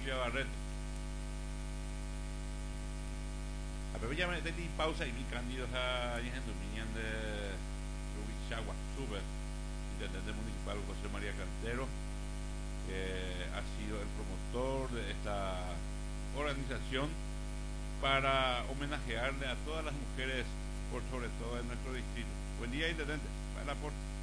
Silvia Barreto. A ver, ya me di pausa y vi candidos a Niñan de Rubichagua, Super, intendente municipal José María Cantero, que ha sido el promotor de esta organización para homenajearle a todas las mujeres, por sobre todo en nuestro distrito. Buen día, intendente. Para la